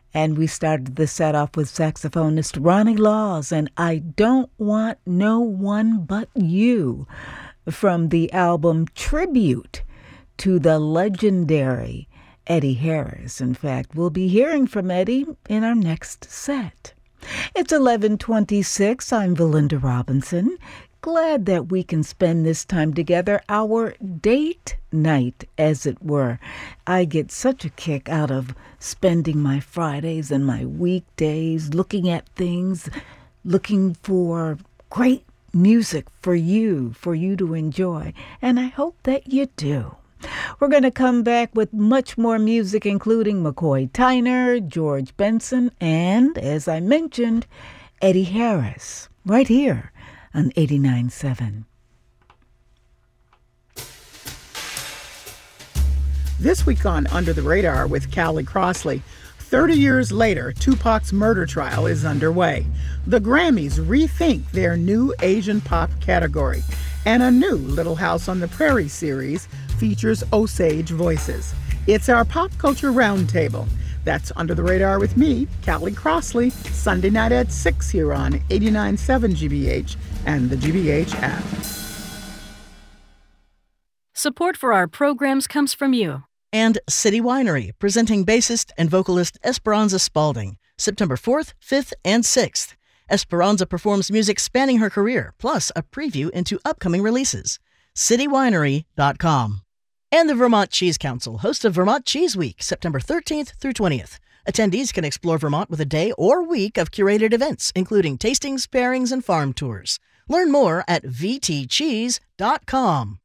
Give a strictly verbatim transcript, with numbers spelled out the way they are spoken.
And we started the set off with saxophonist Ronnie Laws and I Don't Want No One But You from the album Tribute to the legendary Eddie Harris. In fact, we'll be hearing from Eddie in our next set. It's eleven twenty-six. I'm Valinda Robinson. Glad that we can spend this time together, our date night, as it were. I get such a kick out of spending my Fridays and my weekdays looking at things, looking for great music for you, for you to enjoy. And I hope that you do. We're going to come back with much more music, including McCoy Tyner, George Benson, and, as I mentioned, Eddie Harris, right here on eighty-nine point seven. This week on Under the Radar with Callie Crossley, thirty years later, Tupac's murder trial is underway. The Grammys rethink their new Asian pop category, and a new Little House on the Prairie series features Osage voices. It's our pop culture roundtable. That's Under the Radar with me, Callie Crossley, Sunday night at six here on eighty-nine point seven G B H and the G B H app. Support for our programs comes from you. And City Winery, presenting bassist and vocalist Esperanza Spalding, September fourth, fifth, and sixth. Esperanza performs music spanning her career, plus a preview into upcoming releases. city winery dot com. And the Vermont Cheese Council, host of Vermont Cheese Week, September thirteenth through twentieth. Attendees can explore Vermont with a day or week of curated events, including tastings, pairings, and farm tours. Learn more at v t cheese dot com.